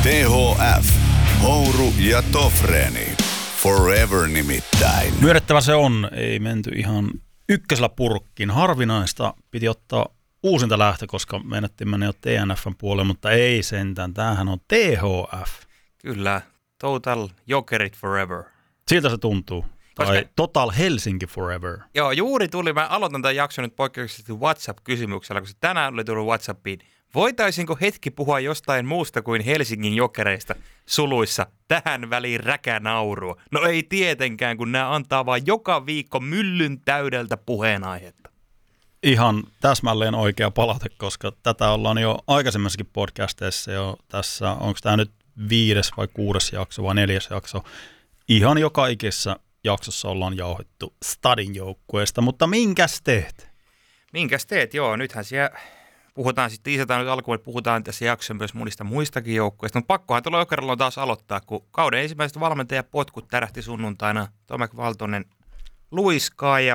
THF, Houru ja Tofreni. Forever nimittäin. Myönnettävä se on, ei menty ihan ykkösellä purkkiin. Harvinaista piti ottaa uusinta lähtö, koska meinattiin mennä jo TNFn puolelle, mutta ei sentään. Tämähän on THF. Kyllä, Total Jokerit Forever. Siltä se tuntuu. Tai Total Helsinki Forever. Joo, juuri tuli. Mä aloitan tämän jakson nyt poikkeuksellisesti WhatsApp-kysymyksellä, koska tänään oli tullut WhatsAppiin. Voitaisinko hetki puhua jostain muusta kuin Helsingin Jokereista suluissa tähän väliin räkänaurua? No ei tietenkään, kun nämä antaa vaan joka viikko myllyn täydeltä puheenaihetta. Ihan täsmälleen oikea palate, koska tätä ollaan jo aikaisemmassakin podcasteissa jo tässä, onko tämä nyt 5. vai 6. jakso vai 4. jakso. Ihan joka ikisessä jaksossa ollaan jauhettu Stadin joukkueesta, mutta minkäs teet? Minkäs teet? Joo, nythän siellä puhutaan sitten, isätään nyt alkuun, että puhutaan tässä jaksossa myös monista muistakin joukkueista, mutta pakkohan tuolla Jokerilla on taas aloittaa, kun kauden ensimmäiset valmentajapotkut tärähti sunnuntaina Tomek Valtonen luiskaa ja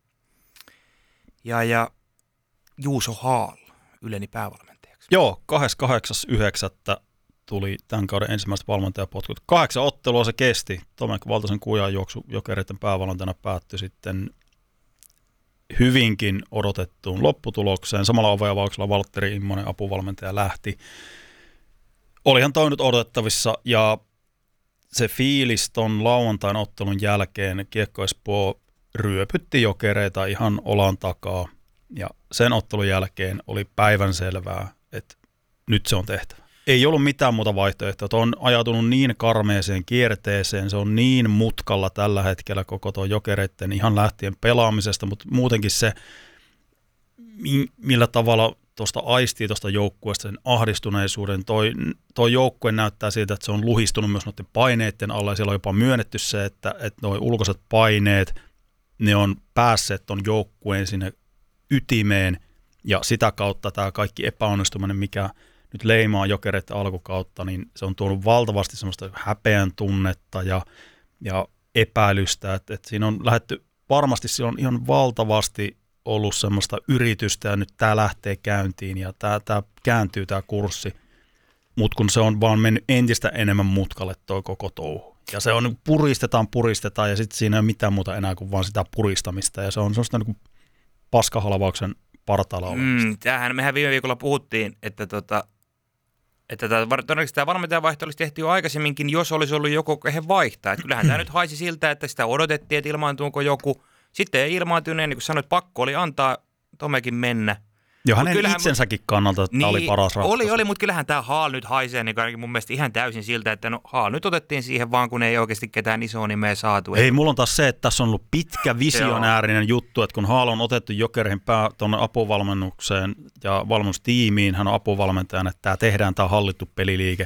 Juuso Haal yleni päävalmentajaksi. Joo, 28.9. tuli tämän kauden ensimmäiset valmentajapotkut. 8 ottelua se kesti. Tomek Valtosen kujan juoksu Jokereiden päävalmentajana päättyi sitten hyvinkin odotettuun lopputulokseen. Samalla oveavauksella Valtteri Immonen apuvalmentaja lähti. Olihan toi nyt odotettavissa ja se fiilis ton lauantain ottelun jälkeen Kiekko Espoo ryöpytti Jokereita ihan olan takaa ja sen ottelun jälkeen oli päivänselvää, että nyt se on tehtävä. Ei ollut mitään muuta vaihtoehtoa. Tuo on ajautunut niin karmeeseen kierteeseen, se on niin mutkalla tällä hetkellä koko tuo Jokereiden ihan lähtien pelaamisesta, mutta muutenkin se, millä tavalla tuosta aistii tuosta joukkueesta sen ahdistuneisuuden. Toi joukkue näyttää siltä, että se on luhistunut myös noiden paineiden alla ja siellä on jopa myönnetty se, että nuo ulkoiset paineet, ne on päässeet tuon joukkueen sinne ytimeen ja sitä kautta tämä kaikki epäonnistuminen, mikä nyt leimaa Jokereiden alkukautta, niin se on tuonut valtavasti semmoista häpeän tunnetta ja epäilystä, että siinä on lähdetty, varmasti siellä on ihan valtavasti ollut semmoista yritystä ja nyt tämä lähtee käyntiin ja tämä kääntyy tämä kurssi, mutta kun se on vaan mennyt entistä enemmän mutkalle toi koko touhu. Ja se on puristetaan ja sitten siinä ei ole mitään muuta enää kuin vaan sitä puristamista ja se on semmoista niin kuin paskahalvauksen partaalla olemista. Tämähän mehän viime viikolla puhuttiin, että todennäköisesti tämä valmentajavaihto olisi tehty jo aikaisemminkin, jos olisi ollut joku, kehen vaihtaa. Että kyllähän tämä nyt haisi siltä, että sitä odotettiin, että ilmaantuuko joku. Sitten ei ilmaantunut, niin kuin sanoit, pakko oli antaa Tomekin mennä. Jo hänen itsensäkin kannalta tämä oli paras ratkaisu. Oli, mutta kyllähän tämä Haal nyt haisee niin ainakin mun mielestä ihan täysin siltä, että no Haal nyt otettiin siihen vaan, kun ei oikeasti ketään isoa nimeä saatu. Ei, mulla on taas se, että tässä on ollut pitkä visionäärinen juttu, että kun Haal on otettu Jokereihin tuonne apuvalmennukseen ja valmennustiimiin, hän on apuvalmentajana, että tämä tehdään, tämä hallittu peliliike.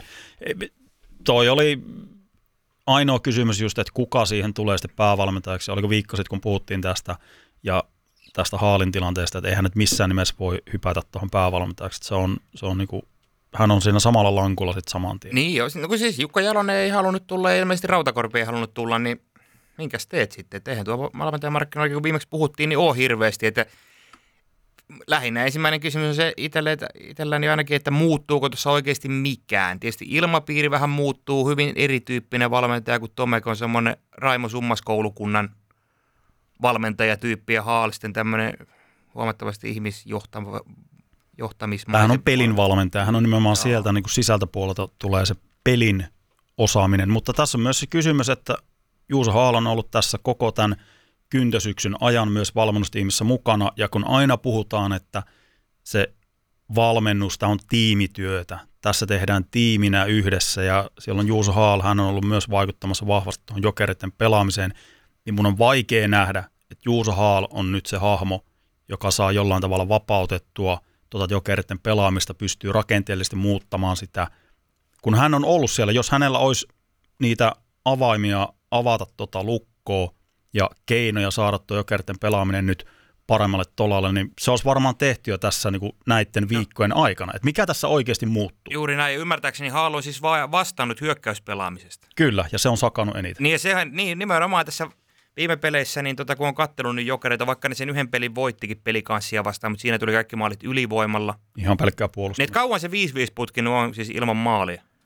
Toi oli ainoa kysymys just, että kuka siihen tulee sitten päävalmentajaksi. Oliko viikko sitten, kun puhuttiin tästä ja tästä Haalin tilanteesta, että eihän nyt missään nimessä voi hypätä tuohon päävalmentajaksi. Se on niinku, hän on siinä samalla lankulla sitten saman tien. Niin joo, no kun siis Jukka Jalonen ei halunnut tulla ja ilmeisesti Rautakorpi ei halunnut tulla, niin minkäs teet sitten? Että eihän tuo valmentajamarkkinoilla, kun viimeksi puhuttiin, niin ole hirveästi. Että lähinnä ensimmäinen kysymys on se itselläni ainakin, että muuttuuko tuossa oikeasti mikään. Tietysti ilmapiiri vähän muuttuu, hyvin erityyppinen valmentaja, kun Tomek on semmoinen Raimo Summas-koulukunnan valmentajatyyppi ja Haal sitten tämmöinen huomattavasti ihmisjohtamismainen. Hän on pelin valmentaja, hän on nimenomaan sieltä niin kuin sisältöpuolelta tulee se pelin osaaminen, mutta tässä on myös se kysymys, että Juuso Haal on ollut tässä koko tämän kyntösyksyn ajan myös valmennustiimissä mukana ja kun aina puhutaan, että se valmennusta on tiimityötä, tässä tehdään tiiminä yhdessä ja siellä on Juuso Haal, hän on ollut myös vaikuttamassa vahvasti tuohon Jokereiden pelaamiseen, niin mun on vaikea nähdä, että Juuso Haal on nyt se hahmo, joka saa jollain tavalla vapautettua Jokereiden pelaamista, pystyy rakenteellisesti muuttamaan sitä. Kun hän on ollut siellä, jos hänellä olisi niitä avaimia avata lukkoa ja keinoja saada tuo Jokereiden pelaaminen nyt paremmalle tolalle, niin se olisi varmaan tehty jo tässä niin kuin näiden viikkojen aikana. Että mikä tässä oikeasti muuttuu? Juuri näin, ja ymmärtääkseni Haal on siis vastannut hyökkäyspelaamisesta. Kyllä, ja se on sakannut eniten. Niin, ja sehän, nimenomaan tässä viime peleissä, niin kun on katsellut nyt Jokereita, vaikka ne sen yhden pelin voittikin pelikanssia vastaan, mutta siinä tuli kaikki maalit ylivoimalla. Ihan pelkkää puolustusta. Niin, kauan se 5-5 putki on siis ilman maalia?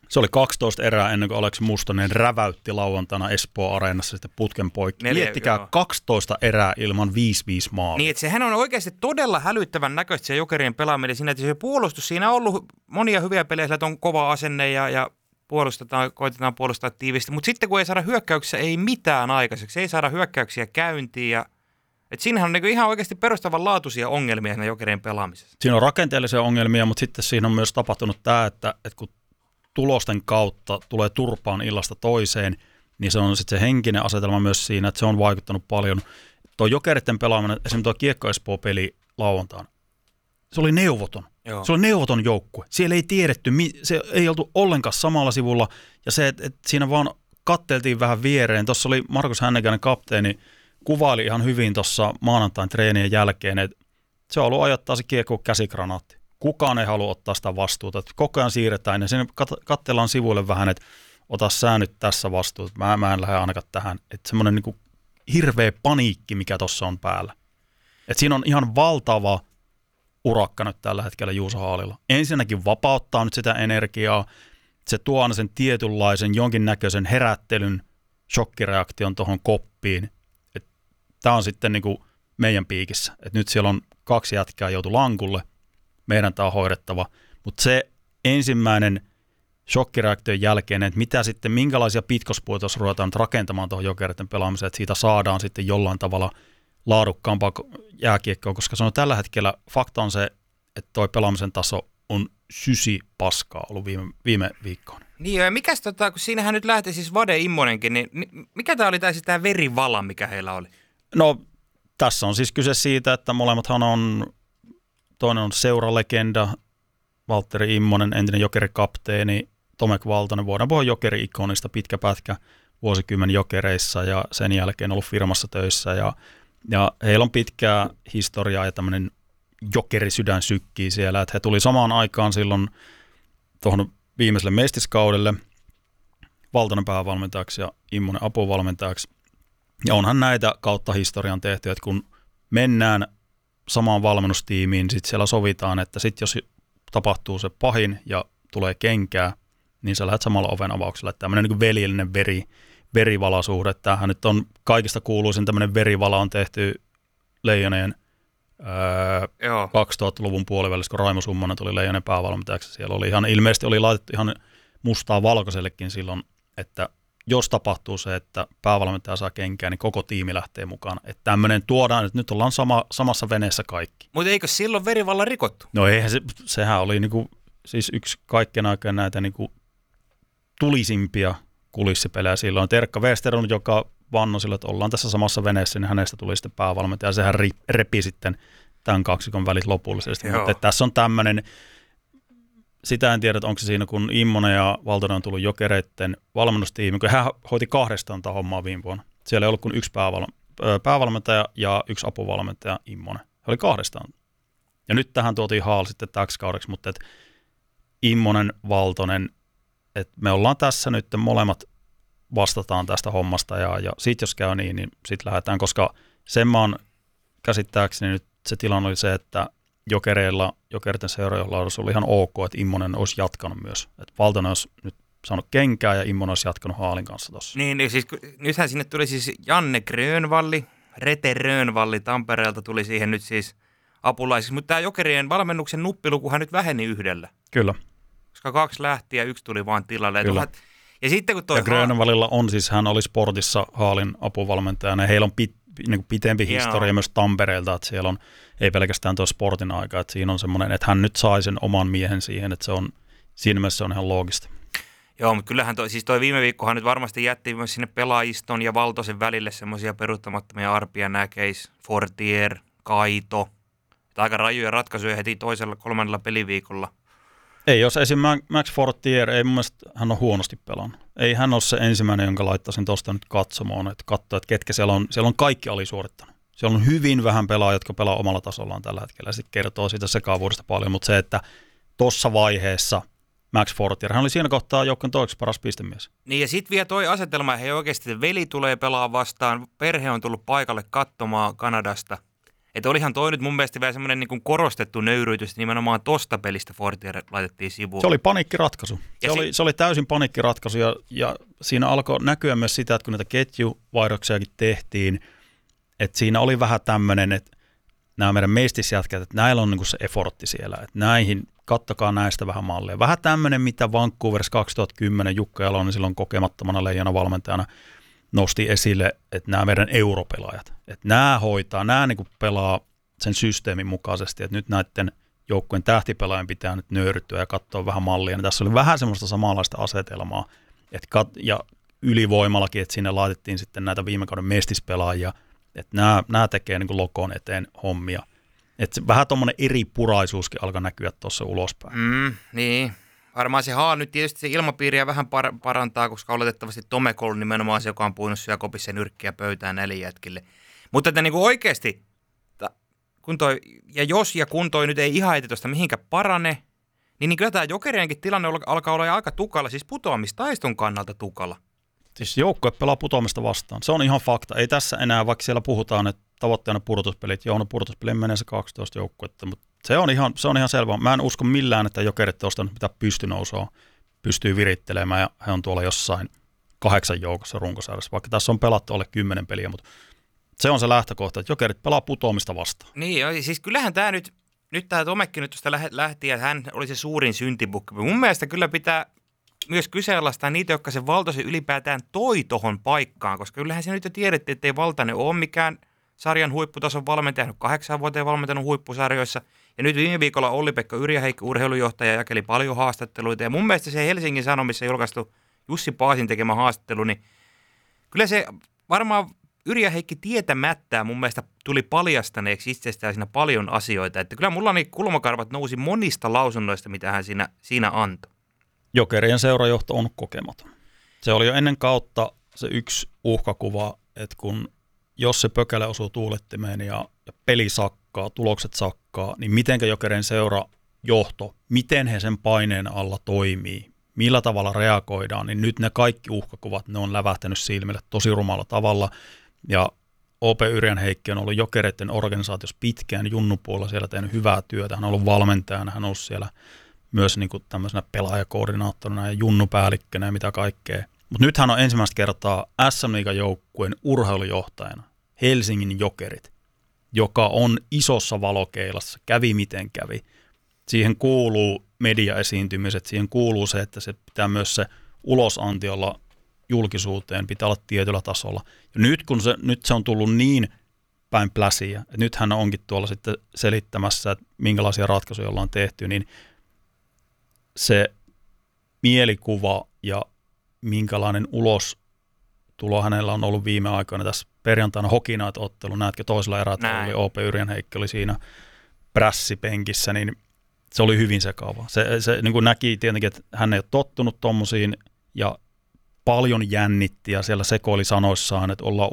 Se oli 12 erää ennen kuin Aleksi Mustonen räväytti lauantaina Espoo-areenassa sitten putken poikki. Miettikää 12 erää ilman 5-5 maalia. Niin, että sehän on oikeasti todella hälyttävän näköistä se Jokerien pelaaminen siinä, että se puolustus, siinä on ollut monia hyviä pelejä, että on kova asenne ja koitetaan puolustaa tiivisti, mutta sitten kun ei saada hyökkäyksiä, ei mitään aikaiseksi, ei saada hyökkäyksiä käyntiin ja että siinähän on niinku ihan oikeasti perustavanlaatuisia ongelmia siinä Jokerien pelaamisessa. Siinä on rakenteellisia ongelmia, mutta sitten siinä on myös tapahtunut tämä, että kun tulosten kautta tulee turpaan illasta toiseen, niin se on sitten se henkinen asetelma myös siinä, että se on vaikuttanut paljon. Tuo Jokeritten pelaaminen, esimerkiksi tuo Kiekko Espoo-peli lauantaina, se oli neuvoton. Joo. Se oli neuvoton joukkue. Siellä ei tiedetty, se ei oltu ollenkaan samalla sivulla, ja se, että siinä vaan katteltiin vähän viereen. Tuossa oli Markus Hännikäinen kapteeni, kuvaili ihan hyvin tuossa maanantain treenien jälkeen, että se on ollut ajattaa se kiekko käsikranaatti. Kukaan ei halua ottaa sitä vastuuta. Että koko ajan siirretään ja sinne katsellaan sivuille vähän, että ota sä nyt tässä vastuuta. Mä en lähde ainakaan tähän. Että semmoinen niin kuin hirveä paniikki, mikä tuossa on päällä. Että siinä on ihan valtava urakka nyt tällä hetkellä Juuso Haalilla. Ensinnäkin vapauttaa nyt sitä energiaa. Se tuo aina sen tietynlaisen jonkinnäköisen herättelyn, shokkireaktion tuohon koppiin. Tämä on sitten niin kuin meidän piikissä. Että nyt siellä on 2 jätkää joutu lankulle. Meidän tämä on hoidettava. Mutta se ensimmäinen shokkireaktion jälkeen, että mitä sitten, minkälaisia pitkospuita ruvetaan rakentamaan tuohon Jokeritten pelaamiseen, että siitä saadaan sitten jollain tavalla laadukkaampaa jääkiekkoa, koska se on tällä hetkellä, fakta on se, että toi pelaamisen taso on sysi paskaa ollut viime viikkoon. Niin ja mikäs kun siinähän nyt lähti siis Vade Immonenkin, niin mikä tämä oli tämä verivala, mikä heillä oli? No tässä on siis kyse siitä, että molemmathan on, toinen on seuralegenda, Valtteri Immonen, entinen Jokeri-kapteeni, Tomek Valtonen, voidaan puhua Jokeri-ikonista, pitkä pätkä, vuosikymmen Jokereissa ja sen jälkeen ollut firmassa töissä ja heillä on pitkää historiaa ja tämmöinen Jokerisydän sykkii siellä, että he tuli samaan aikaan silloin tuohon viimeiselle mestiskaudelle Valtonen päävalmentajaksi ja Immonen apuvalmentajaksi. Ja onhan näitä kautta historian tehty, että kun mennään samaan valmennustiimiin, niin sitten siellä sovitaan, että sitten jos tapahtuu se pahin ja tulee kenkää, niin sä lähdet samalla oven avauksella. Että tämmöinen niin veljellinen verivalasuhde. Tämähän nyt on kaikista kuuluisin tämmöinen verivala on tehty Leijonien 2000-luvun puolivälissä, kun Raimo Summanen tuli Leijonen päävalmentajaksi. Siellä oli ihan, ilmeisesti oli laitettu ihan mustaa valkoisellekin silloin, että jos tapahtuu se, että päävalmentaja saa kenkää, niin koko tiimi lähtee mukaan. Että tämmöinen tuodaan, että nyt ollaan samassa veneessä kaikki. Mutta eikö silloin verivalla rikottu? No eihän sehän oli niinku, siis yksi kaikkien aikaan näitä niinku tulisimpia kulissipelejä silloin. Terkka Westerlund, joka vannoi sille, että ollaan tässä samassa veneessä, niin hänestä tuli sitten päävalmentaja. Sehän repi sitten tämän kaksikon välit lopullisesti. Mutta tässä on tämmöinen, sitä en tiedä, että onko se siinä, kun Immonen ja Valtonen on tullut Jokereitten valmennustiimi, kun hän hoiti 2 tätä hommaa viime vuonna. Siellä ei ollut kuin 1 päävalmentaja ja 1 apuvalmentaja Immonen. He oli 2. Ja nyt tähän tuotiin Haal sitten täksi kaudeksi, mutta että Immonen, Valtonen, että me ollaan tässä nyt, molemmat vastataan tästä hommasta ja sitten jos käy niin sitten lähdetään, koska sen maan käsittääkseni nyt se tilanne oli se, että Jokeritten seuraajalla olisi ollut ihan ok, että Immonen olisi jatkanut myös. Että Valtonen olisi nyt saanut kenkää ja Immonen olisi jatkanut Haalin kanssa tuossa. Niin siis nythän sinne tuli siis Janne Grönvalli, Rete Rönvalli Tampereelta tuli siihen nyt siis apulaisiksi, mutta tämä Jokerien valmennuksen nuppilukuhan nyt väheni 1. Kyllä. Koska 2 lähti ja 1 tuli vaan tilalle. Kyllä. Ja sitten kun toi Grönvallilla on siis, hän oli Sportissa Haalin apuvalmentajana ja heillä on niin pitempi historia myös Tampereelta, että siellä on ei pelkästään tuo Sportin aika, että siinä on semmoinen, että hän nyt sai sen oman miehen siihen, että se on, siinä mielessä se on ihan loogista. Joo, mutta kyllähän toi viime viikkohan nyt varmasti jätti myös sinne pelaajiston ja Valtosen välille semmoisia peruuttamattomia arpia, Näkeis, Fortier, Kaito. Aika rajuja ratkaisuja heti 2.-3. peliviikolla. Ei, jos esim. Max Fortier, ei mun mielestä hän on huonosti pelannut. Ei hän ole se ensimmäinen, jonka laittaisin tuosta nyt katsomaan, että katsoa, että ketkä siellä on kaikki alisuorittanut. Siellä on hyvin vähän pelaajia, jotka pelaa omalla tasollaan tällä hetkellä. Sitten kertoo siitä sekaavuudesta paljon, mutta se, että tuossa vaiheessa Max Fortier, hän oli siinä kohtaa joukkueen toiseksi paras pistemies. niin ja sitten vielä toi asetelma, he oikeasti veli tulee pelaa vastaan, perhe on tullut paikalle katsomaan Kanadasta. Että olihan toi nyt mun mielestä vähän semmoinen niin kuin korostettu nöyryytys, että nimenomaan tosta pelistä Fortia laitettiin sivuun. Se oli paniikkiratkaisu. Se oli täysin paniikkiratkaisu ja siinä alkoi näkyä myös sitä, että kun näitä ketjuvaihdoksejakin tehtiin, että siinä oli vähän tämmöinen, että nämä meidän meistisjätkät, että näillä on niin kuin se effortti siellä, että näihin, kattokaa näistä vähän mallia. Vähän tämmöinen, mitä Vancouverissa 2010 Jukka Jalonen silloin kokemattomana leijana valmentajana nosti esille, että nämä meidän europelaajat, että nämä hoitaa, nämä niin kuin pelaa sen systeemin mukaisesti, että nyt näiden joukkueen tähtipelaajan pitää nyt nöyryttyä ja katsoa vähän mallia. Ja tässä oli vähän semmoista samanlaista asetelmaa, ja ylivoimallakin, että sinne laitettiin sitten näitä viime kauden mestispelaajia, että nämä tekee niin kuin lokon eteen hommia. Että vähän tuommoinen eri puraisuuskin alkaa näkyä tuossa ulospäin. Niin. Varmaan se nyt tietysti se ilmapiiriä vähän parantaa, koska oletettavasti Tomek on nimenomaan se, joka on puinut syökopissa nyrkkiä pöytään näille jätkille. Mutta että niin kuin oikeasti, kun toi nyt ei ihan heti tuosta mihinkä parane, niin kyllä tämä Jokerienkin tilanne alkaa olla aika tukala, siis putoamistaiston kannalta tukala. Siis joukkue pelaa putoamista vastaan. Se on ihan fakta. Ei tässä enää, vaikka siellä puhutaan, että tavoitteena pudotuspelit. Joo, no pudotuspeliin menee se 12 joukkuetta, mutta se on ihan selvä. Mä en usko millään, että Jokerit tuosta nyt mitä pystynousua pystyy virittelemään ja he on tuolla jossain 8 joukossa runkosarjassa, vaikka tässä on pelattu alle 10 peliä, mutta se on se lähtökohta, että Jokerit pelaa putoamista vastaan. Niin, siis kyllähän tämä nyt tämä Tomekki nyt tuosta lähti, että hän oli se suurin syntipukki. Mun mielestä kyllä pitää myös kyseenalaistaa niitä, jotka sen Valtosen ylipäätään toi tohon paikkaan, koska kyllähän se nyt jo tiedettiin, että ei Valtanen ole mikään sarjan huipputason valmentaja, 8 vuoteen valmentanut huippusarjoissa. Ja nyt viime viikolla Olli-Pekka Yrjäheikki, urheilujohtaja, jakeli paljon haastatteluita. Ja mun mielestä se Helsingin Sanomissa julkaistu Jussi Paasin tekemä haastattelu, niin kyllä se varmaan Yrjäheikki tietämättään mun mielestä tuli paljastaneeksi itsestään siinä paljon asioita. Että kyllä mulla niin kulmakarvat nousi monista lausunnoista, mitä hän siinä antoi. Jokerien seurajohto on kokematon. Se oli jo ennen kautta se yksi uhkakuva, että jos se pökälä osuu tuulettimeen ja peli sakkaa, tulokset sakkaa, niin mitenkä Jokerien seurajohto, miten he sen paineen alla toimii, millä tavalla reagoidaan, niin nyt ne kaikki uhkakuvat, ne on lävähtänyt silmille tosi rumalla tavalla. Ja O.P. Yrjänheikki on ollut Jokereiden organisaatiossa pitkään, junnupuolella siellä tehnyt hyvää työtä, hän on ollut valmentajana, hän on ollut siellä myös niin kuin tämmöisenä pelaajakoordinaattorina ja junnupäällikkönä ja mitä kaikkea. Mutta nyt hän on ensimmäistä kertaa SM-liigan joukkueen urheilujohtajana, Helsingin Jokerit, joka on isossa valokeilassa, kävi miten kävi. Siihen kuuluu mediaesiintymiset, siihen kuuluu se, että se pitää myös se ulosanti olla julkisuuteen, pitää olla tietyllä tasolla. Ja nyt se on tullut niin päin pläsiä, että nyt hän onkin tuolla sitten selittämässä, että minkälaisia ratkaisuja ollaan tehty, niin se mielikuva ja minkälainen ulostulo hänellä on ollut viime aikoina tässä perjantaina Hokinait-ottelu, näetkö toisella erää, oli O.P. Yrjänheikki oli siinä prässipenkissä, niin se oli hyvin sekaava. Se niin kuin näki tietenkin, että hän ei ole tottunut tommosiin ja paljon jännitti ja siellä sekoili sanoissaan, että ollaan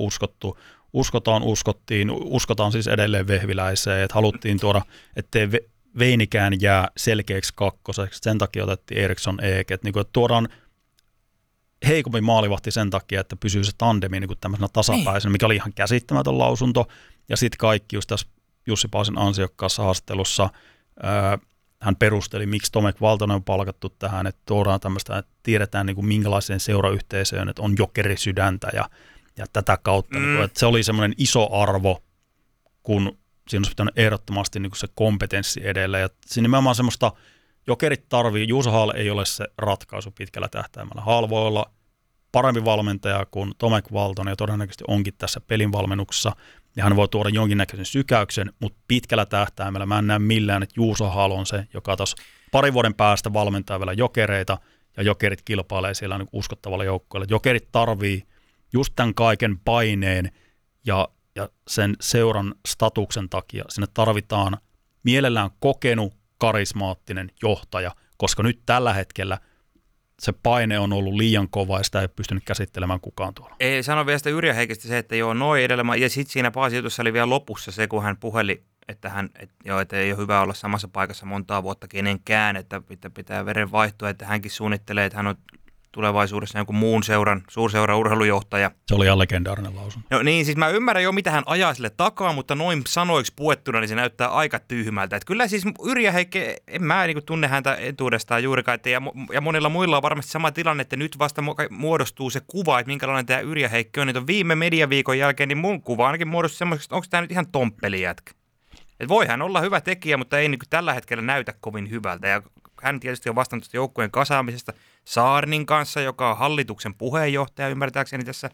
uskotaan siis edelleen Vehviläiseen, että haluttiin tuoda, ettei Veinikään jää selkeäksi kakkoseksi, sen takia otettiin Eriksson Eek, että niin tuodaan heikompi maalivahti sen takia, että pysyy se tandemi niin tämmöisenä tasapäisenä, mikä oli ihan käsittämätön lausunto. Ja sitten kaikki just tässä Jussi Paasin ansiokkaassa haastattelussa hän perusteli, miksi Tomek Valtonen on palkattu tähän, että tuodaan tämmöistä, että tiedetään niin kuin minkälaiseen seurayhteisöön, että on jokerisydäntä ja tätä kautta. Niin kuin, että se oli semmoinen iso arvo, kun siinä olisi pitänyt ehdottomasti niin kuin se kompetenssi edellä. Ja siinä nimenomaan semmoista Jokerit tarvii, Juuso Haal ei ole se ratkaisu pitkällä tähtäimellä. Haal voi olla parempi valmentaja kuin Tomek Valtonen ja todennäköisesti onkin tässä pelinvalmennuksessa. Ja hän voi tuoda jonkinnäköisen sykäyksen, mutta pitkällä tähtäimellä mä en näe millään, että Juuso Haal on se, joka taas parin vuoden päästä valmentaa vielä Jokereita ja Jokerit kilpailee siellä niin uskottavalla joukkueella. Jokerit tarvii just tämän kaiken paineen ja sen seuran statuksen takia sinne tarvitaan mielellään kokenut, karismaattinen johtaja, koska nyt tällä hetkellä se paine on ollut liian kova ja sitä ei pystynyt käsittelemään kukaan tuolla. Ei sano vielä sitä Yrjäheikistä se, että joo, noin edellä. Ja sitten siinä Paasijutussa oli vielä lopussa se, kun hän puheli, että että ei ole hyvä olla samassa paikassa montaa vuotta kenenkään, että pitää veren vaihtua, että hänkin suunnittelee, että hän on tulevaisuudessa jonkun muun suurseuran urheilujohtaja. Se oli ihan legendaarinen lausunto. No niin, siis mä ymmärrän jo, mitä hän ajaa sille takaa, mutta noin sanoiksi puettuna, niin se näyttää aika tyhmältä. Että kyllä siis Yrjö Heikke, en mä niin kuin tunne häntä etuudestaan juurikaan, ja monilla muilla on varmasti sama tilanne, että nyt vasta muodostuu se kuva, että minkälainen tämä Yrjö Heikke on. Että viime mediaviikon jälkeen, niin mun kuva ainakin muodostui semmoiseksi, että onko tämä nyt ihan tomppelijätkä. Että voi hän olla hyvä tekijä, mutta ei niin kuin tällä hetkellä näytä kovin hyvältä. Ja hän tietysti on vastannut joukkueen kasaamisesta Saarnin kanssa, joka on hallituksen puheenjohtaja ymmärtääkseni tässä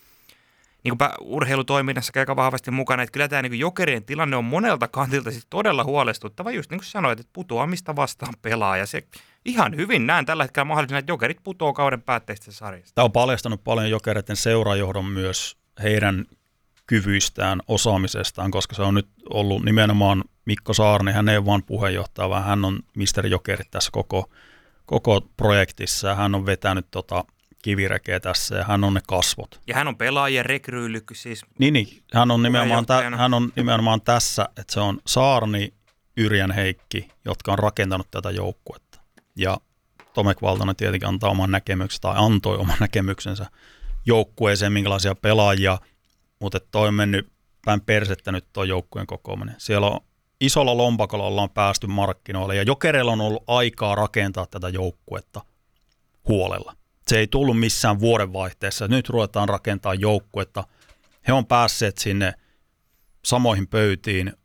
niin kuin urheilutoiminnassa aika vahvasti mukana. Että kyllä tämä niin Jokerien tilanne on monelta kantilta siis todella huolestuttava. Just niin kuin sanoit, että putoamista vastaan pelaa. Ja se ihan hyvin näen tällä hetkellä mahdollisena, että Jokerit putoaa kauden päätteistä sarjasta. Tämä on paljastanut paljon Jokereiden seurajohdon myös heidän kyvyistään, osaamisestaan, koska se on nyt ollut nimenomaan Mikko Saarni, hän ei ole vaan puheenjohtaja, vaan hän on Mr. Jokerit tässä koko projektissa. Hän on vetänyt kivirekeä tässä ja hän on ne kasvot. Ja hän on pelaajien rekryily siis. Niin, hän on nimenomaan tässä, että se on Saarni, Yrjän Heikki, jotka on rakentanut tätä joukkuetta. Ja Tomek Valtonen tietenkin antaa oman näkemyksensä tai antoi oman näkemyksensä joukkueeseen, minkälaisia pelaajia, mutta toi on mennyt päin persettä nyt tuo joukkueen kokoaminen. Siellä on isolla lompakolla ollaan päästy markkinoille ja Jokereilla on ollut aikaa rakentaa tätä joukkuetta huolella. Se ei tullut missään vuodenvaihteessa. Nyt ruvetaan rakentaa joukkuetta. He on päässeet sinne samoihin pöytiin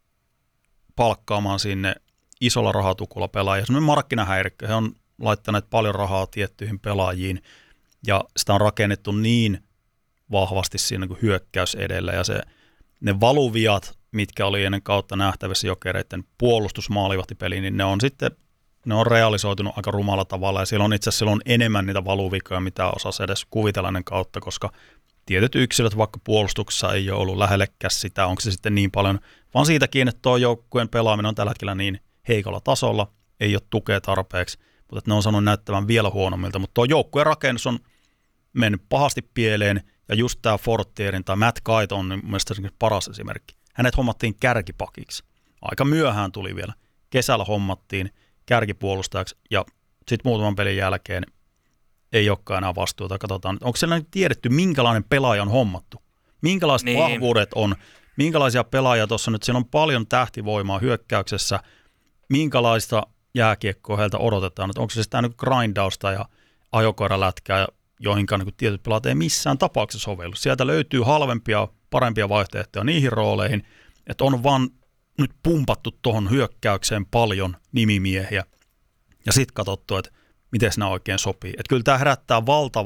palkkaamaan sinne isolla rahatukulla pelaajia. Sellainen markkinahäirikkö. He on laittaneet paljon rahaa tiettyihin pelaajiin ja sitä on rakennettu niin vahvasti siinä kuin hyökkäys edellä ja ne valuviat, mitkä oli ennen kautta nähtävissä Jokereiden puolustusmaalivahtipeliin, niin ne on realisoitunut aika rumalla tavalla ja siellä on itse asiassa enemmän niitä valuvikoja, mitä osasi edes kuvitella ennen kautta, koska tietyt yksilöt vaikka puolustuksessa ei ole ollut lähellekään sitä, onko se sitten niin paljon, vaan siitäkin, että tuo joukkueen pelaaminen on tällä hetkellä niin heikolla tasolla, ei ole tukea tarpeeksi, mutta ne on sanonut näyttävän vielä huonommilta, mutta tuo joukkueen rakennus on mennyt pahasti pieleen ja just tämä Fortierin tai Matt Kite on mielestäni paras esimerkki. Hänet hommattiin kärkipakiksi. Aika myöhään tuli vielä. Kesällä hommattiin kärkipuolustajaksi ja sitten muutaman pelin jälkeen ei olekaan enää vastuuta. Katsotaan, onko siellä tiedetty, minkälainen pelaaja on hommattu? Minkälaiset vahvuudet on? Minkälaisia pelaajia tuossa nyt? Siellä on paljon tähtivoimaa hyökkäyksessä. Minkälaista jääkiekkoa heiltä odotetaan? Onko se sitä nyt grindausta ja ajokoiralätkää, joihinkaan niin tietyt pelaat ei missään tapauksessa sovellu. Sieltä löytyy halvempia, parempia vaihtoehtoja niihin rooleihin, että on vaan nyt pumpattu tuohon hyökkäykseen paljon nimimiehiä ja sitten katsottu, että miten nämä oikein sopii. Että kyllä tämä herättää valtavaa